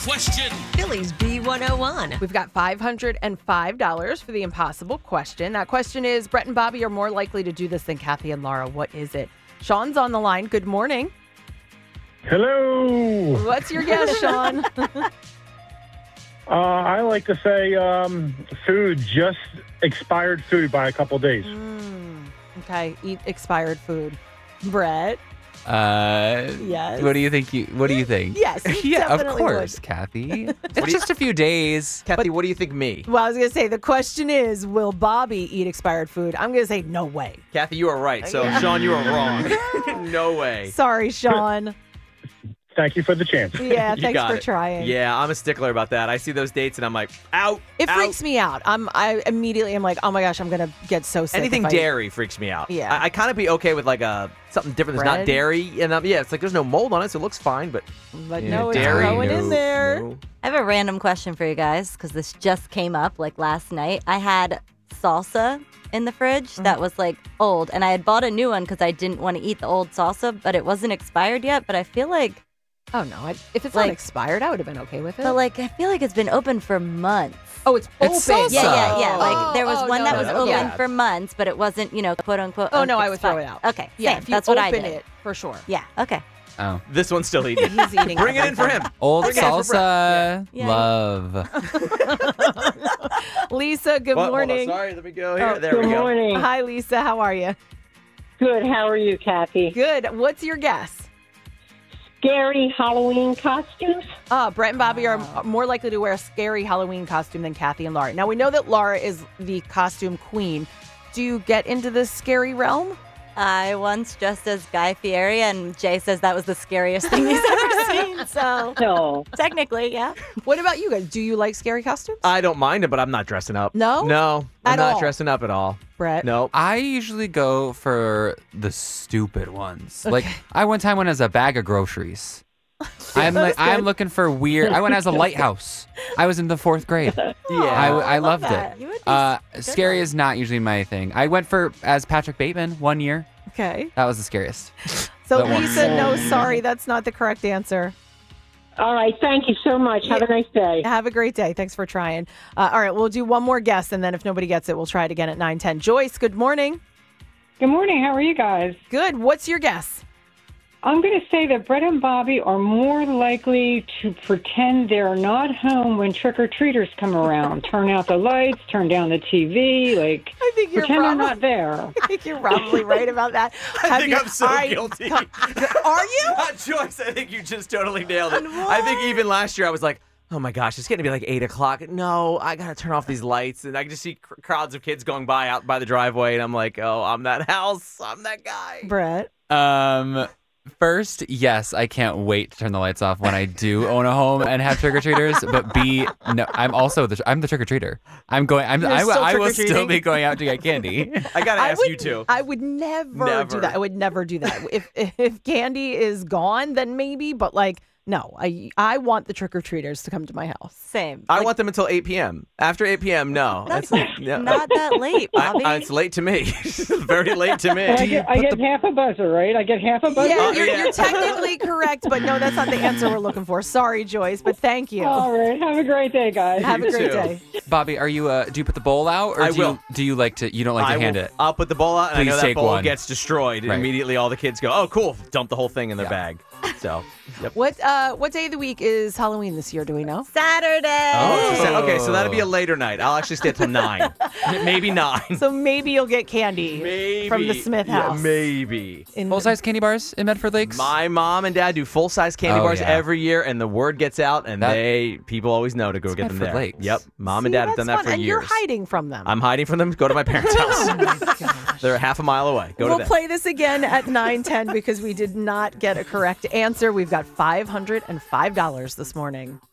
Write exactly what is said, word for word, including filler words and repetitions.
question. Phillies B one oh one. We've got five hundred five dollars for the impossible question. That question is, Brett and Bobby are more likely to do this than Kathy and Laura. What is it? Sean's on the line. Good morning. Hello. What's your guess, Sean? Uh, I like to say um, food, just expired food by a couple days. Mm, okay, eat expired food. Brett? Uh, Yes. What do you think? You What do you think? Yes, he yeah, of definitely course, would. Kathy. It's just a few days. Kathy, what do you think me? Well, I was going to say, the question is, will Bobby eat expired food? I'm going to say, no way. Kathy, you are right. So, Sean, you are wrong. No way. Sorry, Sean. Thank you for the chance. Yeah, You thanks got for it. trying. Yeah, I'm a stickler about that. I see those dates and I'm like, out. It out. freaks me out. I'm, I immediately am like, oh my gosh, I'm going to get so sick. Anything if I- dairy freaks me out. Yeah. I, I kind of be okay with like a something different that's Bread? not dairy. And um, yeah, it's like there's no mold on it, so it looks fine. But But Yeah, no, it's dairy, going no, in there. no. I have a random question for you guys because this just came up like last night. I had salsa in the fridge that was like old, and I had bought a new one because I didn't want to eat the old salsa, but it wasn't expired yet. But I feel like, Oh, no. I, if it's Like- not expired, I would have been okay with it. but like, I feel like it's been open for months. oh, it's open. It's salsa. Yeah, yeah, yeah. Like Oh, there was oh, one no, that no, was no, open yeah. for months, but it wasn't, you know, quote unquote. Oh, no, I would expired. throw it out. Okay, Yeah, same. if you That's what I open did. it, for sure. Yeah. Okay. Oh, This one's still eating. He's eating Bring it in for him. old Bring it in for salsa. Yeah. Love. Lisa, good Well, hold on, morning. sorry, let me go here. Oh, there Good we go. morning. Hi, Lisa. How are you? Good. How are you, Kathy? Good. What's your guess? Scary Halloween costumes? Uh, Brett and Bobby are m- more likely to wear a scary Halloween costume than Kathy and Laura. Now, we know that Laura is the costume queen. Do you get into the scary realm? I once dressed as Guy Fieri, and Jay says that was the scariest thing he's ever seen. So No. technically, yeah. What about you guys? Do you like scary costumes? I don't mind it, but I'm not dressing up. No? No, I'm At not all? dressing up at all. Brett? No. I usually go for the stupid ones. Like I one time went as a bag of groceries. I'm like I'm looking for weird. I went as a lighthouse. I was in the fourth grade. Yeah. I, I loved that. it. You would be Uh, good scary one. is not usually my thing. I went for as Patrick Bateman one year. Okay. That was the scariest. So, That one. Lisa, no, sorry, that's not the correct answer. All right. Thank you so much. Have a nice day. Have a great day. Thanks for trying. Uh, all right, we'll do one more guess, and then if nobody gets it, we'll try it again at nine ten. Joyce, good morning. Good morning. How are you guys? Good. What's your guess? I'm going to say that Brett and Bobby are more likely to pretend they're not home when trick-or-treaters come around. Turn out the lights, turn down the T V, like I think you're pretend they're probably, not there. I think you're probably right about that. I Have think you- I'm so I- guilty. Are you? Not Joyce. I think you just totally nailed it. I think even last year I was like, oh my gosh, it's getting to be like eight o'clock. No, I got to turn off these lights. And I can just see cr- crowds of kids going by out by the driveway. And I'm like, oh, I'm that house. I'm that guy. Brett. Um, first, yes, I can't wait to turn the lights off when I do own a home and have trick or treaters. But B, no, I'm also the I'm the trick or treater. I'm going. I'm. You're I, still I will still trick-or-treating? be going out to get candy. I got to I ask would, you too. I would never, Never. do that. I would never do that. if if candy is gone, then maybe. But like, no, I I want the trick or treaters to come to my house. Same. I Like, want them until eight p.m. After eight p.m., no. That's like, no. not that late, I- Bobby. I- it's late to me. Very late to I me. get, I get half a buzzer, right? I get half a buzzer. Yeah, Oh, you're, yeah. you're technically correct, but no, that's not the answer we're looking for. Sorry, Joyce, but thank you. All right. Have a great day, guys. Have a You great too. day. Bobby, are you? Uh, do you put the bowl out, or I do will. you do you like to? You don't like I to hand will, it. I'll put the bowl out, and I Please know that take bowl one. gets destroyed. And Right. immediately, all the kids go, "Oh, cool!" Dump the whole thing in their Yeah. bag. So, yep. What uh what day of the week is Halloween this year? Do we know? Saturday. Oh, so- okay, so that'll be a later night. I'll actually stay till nine, maybe nine. So maybe you'll get candy Maybe from the Smith Yeah, house. maybe. In- Full size candy bars in Medford Lakes. My mom and dad do full size candy Oh, bars yeah. every year, and the word gets out, and That- they people always know to go It's get them Medford there. Lakes. Yep, mom See, and dad have that's done that fun. for and years. you're hiding from them. I'm hiding from them. Go to my parents' house. Oh my gosh. They're half a mile away. Go We'll to them. play this again at nine ten because we did not get a correct answer. We've got five hundred five dollars this morning.